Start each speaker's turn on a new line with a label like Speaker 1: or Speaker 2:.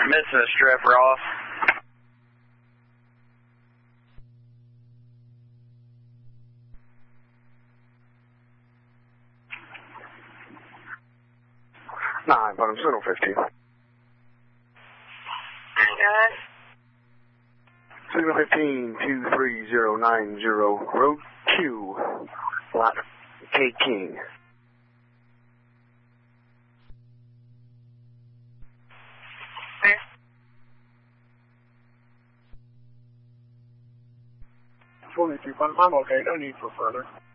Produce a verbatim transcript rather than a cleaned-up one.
Speaker 1: missing a strip, Ross.
Speaker 2: Nine, bottom signal fifteen.
Speaker 3: Nine, go ahead.
Speaker 2: Signal fifteen, two three zero nine zero, road Q, lot K King.
Speaker 3: Where?
Speaker 2: forty-two, I'm okay, no need for further.